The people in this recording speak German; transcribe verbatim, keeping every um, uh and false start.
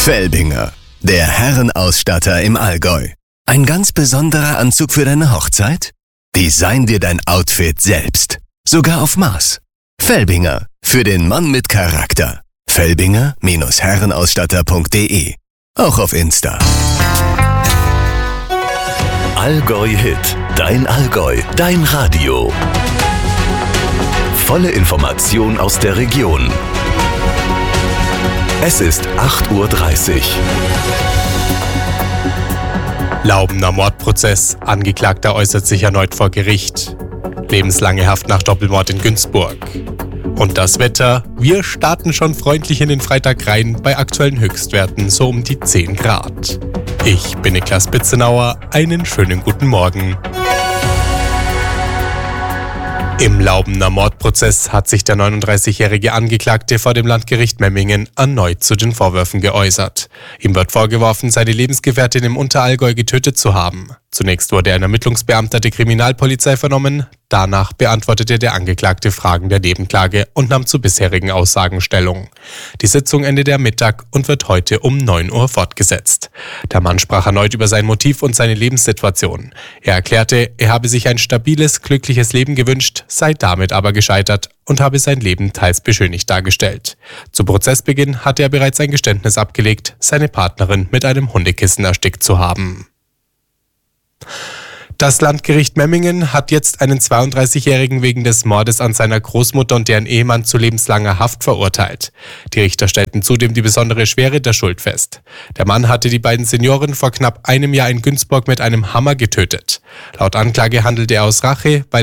Felbinger, der Herrenausstatter im Allgäu. Ein ganz besonderer Anzug für deine Hochzeit? Design dir dein Outfit selbst. Sogar auf Maß. Felbinger, für den Mann mit Charakter. Felbinger Herrenausstatter punkt de. Auch auf Insta. Allgäu Hit. Dein Allgäu. Dein Radio. Volle Information aus der Region. Es ist acht Uhr dreißig. Laubener Mordprozess. Angeklagter äußert sich erneut vor Gericht. Lebenslange Haft nach Doppelmord in Günzburg. Und das Wetter. Wir starten schon freundlich in den Freitag rein bei aktuellen Höchstwerten so um die zehn Grad. Ich bin Niklas Bitzenauer. Einen schönen guten Morgen. Im Laubener Mordprozess hat sich der neununddreißigjährige Angeklagte vor dem Landgericht Memmingen erneut zu den Vorwürfen geäußert. Ihm wird vorgeworfen, seine Lebensgefährtin im Unterallgäu getötet zu haben. Zunächst wurde ein Ermittlungsbeamter der Kriminalpolizei vernommen. Danach beantwortete der Angeklagte Fragen der Nebenklage und nahm zu bisherigen Aussagen Stellung. Die Sitzung endete am Mittag und wird heute um neun Uhr fortgesetzt. Der Mann sprach erneut über sein Motiv und seine Lebenssituation. Er erklärte, er habe sich ein stabiles, glückliches Leben gewünscht, sei damit aber gescheitert und habe sein Leben teils beschönigt dargestellt. Zu Prozessbeginn hatte er bereits ein Geständnis abgelegt, seine Partnerin mit einem Hundekissen erstickt zu haben. Das Landgericht Memmingen hat jetzt einen zweiunddreißigjährigen wegen des Mordes an seiner Großmutter und deren Ehemann zu lebenslanger Haft verurteilt. Die Richter stellten zudem die besondere Schwere der Schuld fest. Der Mann hatte die beiden Senioren vor knapp einem Jahr in Günzburg mit einem Hammer getötet. Laut Anklage handelte er aus Rache, weil